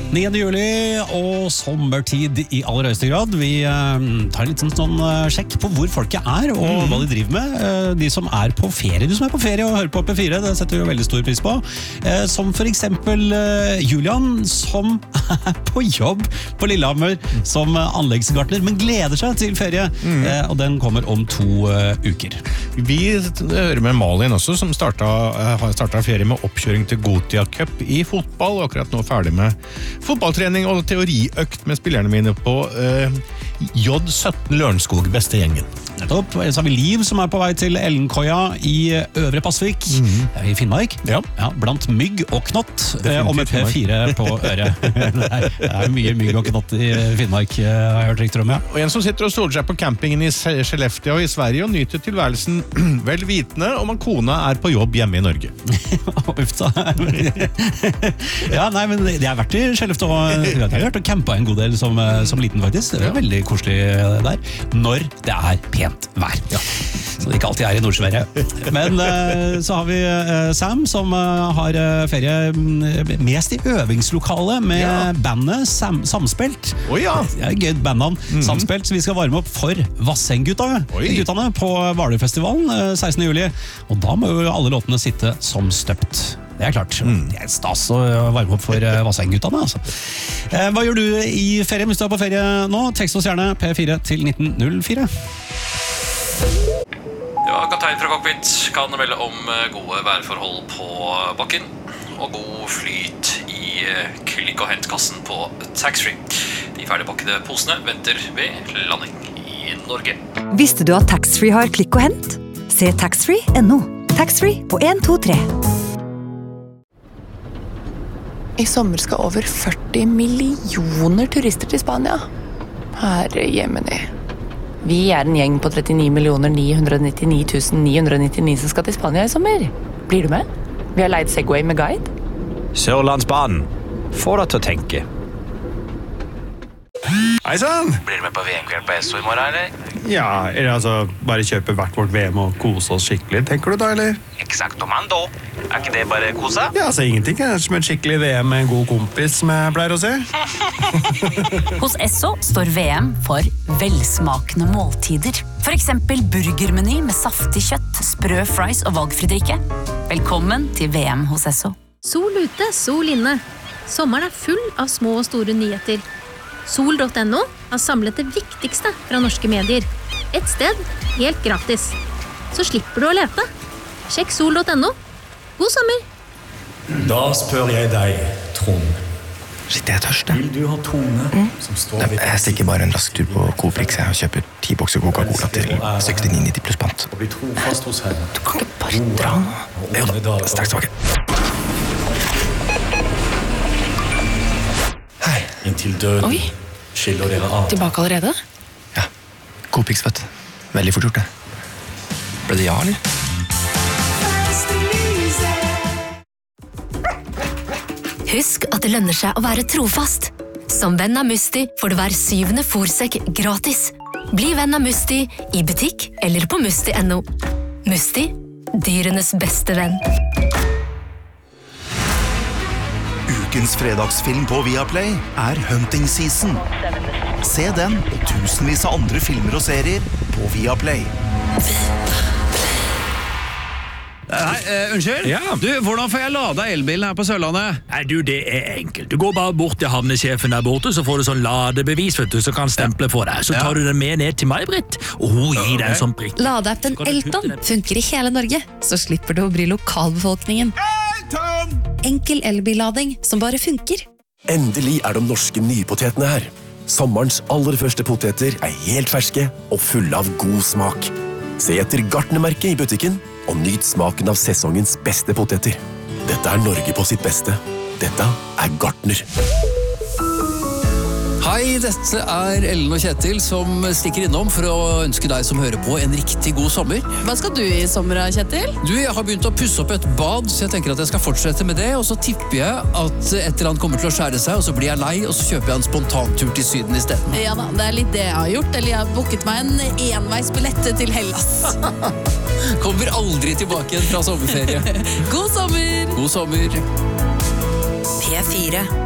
9. juli og sommertid i aller høyeste grad. Vi tar en liten sånn sjekk på hvor folket er og hva de driver med. De som er på ferie. Du som er på ferie og hører på P4, det setter vi jo veldig stor pris på. Som for eksempel Julian, som er på jobb på Lillehammer som anleggsgartner, men gleder seg til ferie. Og den kommer om 2 uker. Vi hører med Malin også, som har startet ferie med oppkjøring til Gotia Cup i fotball, og akkurat nå ferdig med fotballtrening og teoriøkt med spillerne mine på J17 Lørenskog, beste gjengen. Nettopp. Så har vi Liv som er på vei til Ellenkoia i Øvre Passvik i Finnmark. Ja, blant mygg og knott og med P4 på øret. Det er mye mygg og knott i Finnmark, har jeg hørt riktig om, ja. Og en som sitter og soler seg på campingen i Skellefteå i Sverige og nyter tilværelsen vel vitende om at kona er på jobb hjemme i Norge. Ufta. Ja, nei, men jeg har vært i Skellefteå og jeg har vært og campet en god del som liten faktisk. Det er veldig koselig der, når det er pent vær. Ja. Så det ikke alltid er i Nord-Sverige. Men så har vi Sam, som har ferie mest i øvingslokale med bandet Samspilt. Ja. Det er et gøy bandnavn, Samspilt, så vi skal varme opp for Vassendguttene på Hvalerfestivalen 16. juli. Og da må jo alle låtene sitte som støpt. Det er klart. Det er stas å varme opp for Vassendguttene, altså. Hva gjør du i ferie hvis du er på ferie nå? Tekst oss gjerne P4 til 1904. Ja, kaptein fra cockpit kan melde om gode værforhold på bakken og god flyt i klikk- og hentkassen på taxfree. De ferdigpakkede posene venter ved landing i Norge. Visste du at taxfree har klikk og hent? Se taxfree.no. Taxfree på 1, 2, 3. I sommer skal over 40 millioner turister til Spania. Herre Jemini. Vi er en gjeng på 39 999 999 som skal til Spania i sommer. Blir du med? Vi har leid Segway med guide. Sørlandsbanen. Får deg til å tenke. Hei sann! Blir du med på VM-kveld på SO i morgen, eller? Ja, eller altså, bare kjøpe hvert vårt VM og kose oss skikkelig, tenker du da, eller? Exactomando. Er ikke det bare kose? Ja, altså ingenting er som et skikkelig VM med en god kompis, som jeg pleier å si. Hos Esso står VM for velsmakende måltider. For eksempel burgermeny med saftig kjøtt, sprø fries og valgfri drikke. Velkommen til VM hos Esso. Sol ute, sol inne. Sommeren er full av små og store nyheter. Sol.no har samlet det viktigste fra norske medier. Et sted, helt gratis. Så slipper du å lete. Sjekk sol.no. God sommer! Da spør jeg deg, Trond. Shit, jeg er tørst. Vil du ha tone som står ved... Jeg stikker bare en rask tur på Coprix og kjøper 10 bokser Coca-Cola til 69,90 pluss pant. Og bli trofast hos henne. Du kan ikke bare dra nå. Jo da, straks tilbake. Hei. Inntil døden. Oi. Skiller dere av. Tilbake allerede? Ja, Coprix, vet du. Veldig fort gjort det. Ble det ja, eller? Husk at det lønner seg å være trofast. Som venn av Musti får du hver 7. fôrsekk gratis. Bli venn av Musti i butikk eller på musti.no. Musti, dyrenes beste venn. Ukens fredagsfilm på Viaplay er Hunting Season. Se den og tusenvis av andre filmer og serier på Viaplay. Unnskyld? Ja. Du, hvordan får jeg lada elbilen her på Sørlandet? Nei, du, det er enkelt. Du går bare bort til havnesjefen der borte, så får du sånn ladebevis, vet du, så kan stemple for deg. Så tar du den med ned til meg, Britt, og hun gir deg en sånn prikk. Ladeappen Elton funker i hele Norge, så slipper du å bry lokalbefolkningen. Enkel elbillading som bare funker. Endelig er de norske nypotetene her. Sommerens aller første poteter er helt ferske og fulle av god smak. Se etter Gartnermerket i butikken, og nyt smaken av sesongens beste poteter. Dette er Norge på sitt beste. Dette er Gartner. Hei, dette er Ellen og Kjetil som stikker innom for å ønske deg som hører på en riktig god sommer. Hva skal du i sommer, Kjetil? Du, jeg har begynt å pusse opp et bad, så jeg tenker at jeg skal fortsette med det, og så tipper jeg at et eller annet kommer til å skjære seg, og så blir jeg lei, og så kjøper jeg en spontantur til Syden i stedet. Ja da, det er litt det jeg har gjort, eller jeg har booket meg en enveisbillett til Hellas. Kommer aldri tilbake igjen fra sommerferie. God sommer! God sommer! P4